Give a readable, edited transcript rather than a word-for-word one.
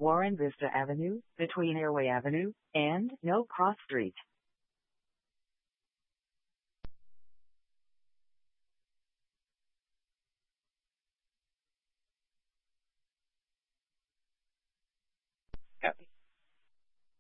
Warren Vista Avenue, between Airway Avenue and No Cross Street.